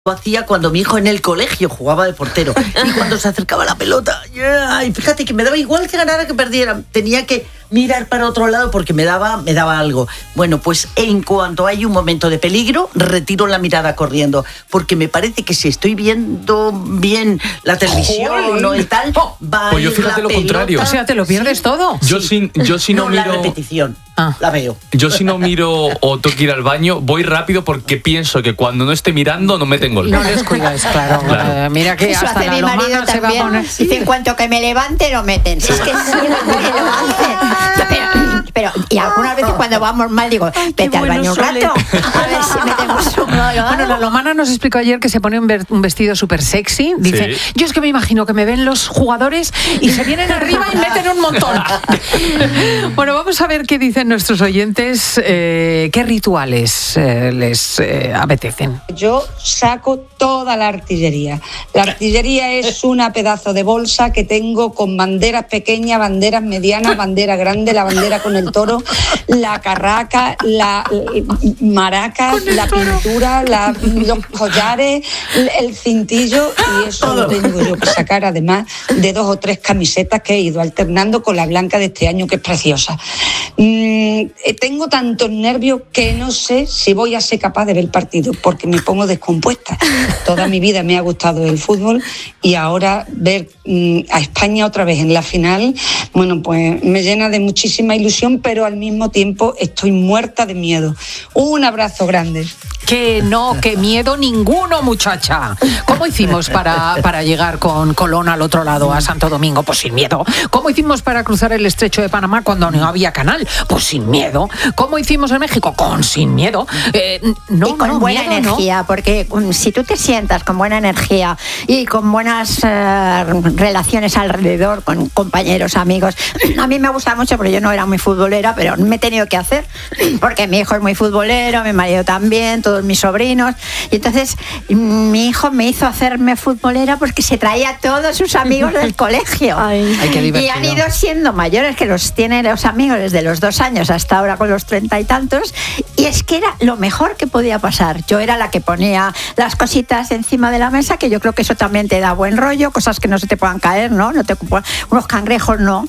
hacía cuando mi hijo en el colegio jugaba de portero y cuando se acercaba la pelota, y fíjate que me daba igual que ganara que perdiera, tenía que mirar para otro lado porque me daba algo. Bueno, pues en cuanto hay un momento de peligro, retiro la mirada corriendo, porque me parece que si estoy viendo bien la televisión o tal, va pues a yo ir fíjate la lo pelota. contrario. O sea, ¿te lo pierdes todo? Yo si no miro... La repetición, la veo. Yo si no miro o tengo que ir al baño, voy rápido porque pienso que cuando no esté mirando no meten gol. No les cuidáis, claro. Mira que eso hasta hace la mi marido lomana se va a también. poner... Dice, en cuanto que me levante, lo meten. Si es que sí, me levanten. Pero, y algunas veces cuando vamos mal, digo, vete al baño un rato, a ver si metemos un gol. Bueno, la lomana nos explicó ayer que se pone un vestido súper sexy. Dice, sí. Yo es que me imagino que me ven los jugadores y se vienen arriba y meten un montón. Bueno, vamos a ver qué dicen nuestros oyentes, qué rituales les apetecen. Yo saco toda la artillería. La artillería es una pedazo de bolsa que tengo con banderas pequeñas, banderas medianas, bandera grande, la bandera con el toro, la carraca, la maracas, la pintura, los collares, el cintillo, y eso lo tengo yo que sacar además de 2 o 3 camisetas que he ido alternando con la blanca de este año, que es preciosa. Tengo tantos nervios que no sé si voy a ser capaz de ver el partido porque me pongo descompuesta. Toda mi vida me ha gustado el fútbol y ahora ver a España otra vez en la final, bueno, pues me llena de muchísima ilusión, pero al mismo tiempo estoy muerta de miedo. Un abrazo grande. Que no, que miedo ninguno, muchacha. ¿Cómo hicimos para llegar con Colón al otro lado, a Santo Domingo? Pues sin miedo. ¿Cómo hicimos para cruzar el estrecho de Panamá cuando no había canal? Pues sin miedo. ¿Cómo hicimos en México? Sin miedo. Y con buena energía, porque si tú te sientas con buena energía y con buenas relaciones alrededor, con compañeros, amigos. A mí me gusta mucho, porque yo no era muy futbolera, pero me he tenido que hacer, porque mi hijo es muy futbolero, mi marido también, todos mis sobrinos, y entonces mi hijo me hizo hacerme futbolera porque se traía a todos sus amigos del colegio. Ay, qué divertido. Y han ido siendo mayores, que los tiene los amigos desde los 2 años hasta ahora con los 30 y tantos, y es que era lo mejor que podía pasar. Yo era la que ponía las cositas encima de la mesa, que yo creo que eso también te da buen rollo, cosas que no se te puedan caer, ¿no? Unos cangrejos no.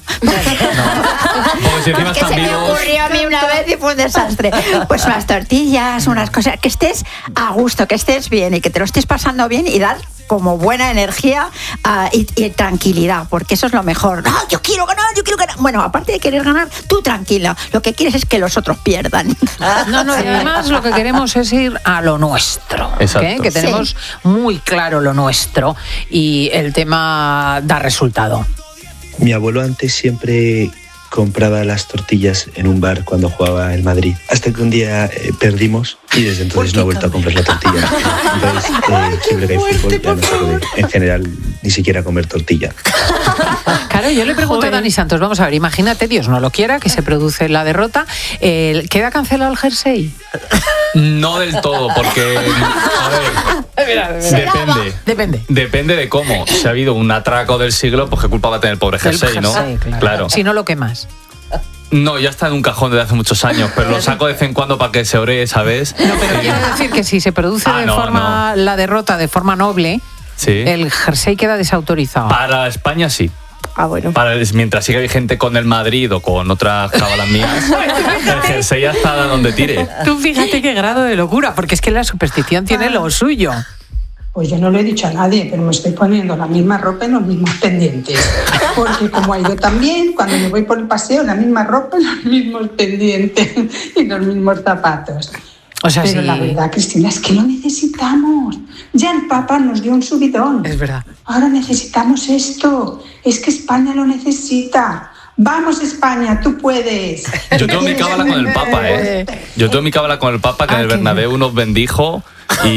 Si que se me ocurrió a mí una vez y fue un desastre. Pues unas tortillas, unas cosas, que estés a gusto, que estés bien y que te lo estés pasando bien y dar como buena energía y tranquilidad, porque eso es lo mejor. No, yo quiero ganar. Bueno, aparte de querer ganar, tú tranquila. Lo que quieres es que los otros pierdan. No, y además lo que queremos es ir a lo nuestro. Exacto. Que tenemos muy claro lo nuestro y el tema da resultado. Mi abuelo antes siempre compraba las tortillas en un bar cuando jugaba el Madrid. Hasta que un día perdimos y desde entonces no he vuelto a comprar la tortilla. Entonces, siempre que hay fútbol ya no se puede, en general, ni siquiera comer tortilla. Claro, yo le pregunto a Dani Santos, vamos a ver, imagínate, Dios no lo quiera, que se produce la derrota. ¿Queda cancelado el jersey? No del todo, porque a ver, depende de cómo. Si ha habido un atraco del siglo, pues qué culpa va a tener el pobre jersey, ¿no? Claro. Si no, lo quemas. No, ya está en un cajón desde hace muchos años, pero lo saco de vez en cuando para que se ore, ¿sabes? No, pero quiero decir que si se produce la derrota de forma noble, el jersey queda desautorizado. Para España sí. Bueno. Mientras siga vigente con el Madrid o con otras cábalas mías, el jersey ya está donde tire. Tú fíjate qué grado de locura, porque es que la superstición tiene lo suyo. Pues yo no lo he dicho a nadie, pero me estoy poniendo la misma ropa y los mismos pendientes. Porque como ha ido tan bien, cuando me voy por el paseo, la misma ropa y los mismos pendientes y los mismos zapatos. O sea, pero la verdad, Cristina, es que lo necesitamos. Ya el Papa nos dio un subidón. Es verdad. Ahora necesitamos esto. Es que España lo necesita. Vamos, España, tú puedes. Yo tengo mi cábala con el Papa, ¿eh? Yo tengo mi cábala con el Papa, que en el Bernabéu nos bendijo y...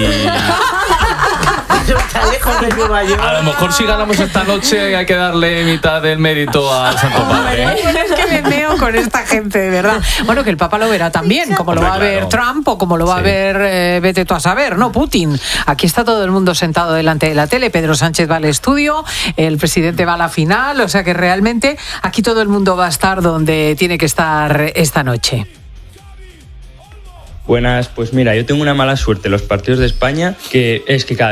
A lo mejor si ganamos esta noche hay que darle mitad del mérito al Santo Padre. Es que me meo con esta gente, de verdad. Bueno, que el Papa lo verá también, como lo va a ver Trump o como lo va a ver, vete tú a saber, ¿no? Putin. Aquí está todo el mundo sentado delante de la tele. Pedro Sánchez va al estudio, el presidente va a la final, o sea que realmente aquí todo el mundo va a estar donde tiene que estar esta noche. Buenas, pues mira, yo tengo una mala suerte en los partidos de España, que es que cada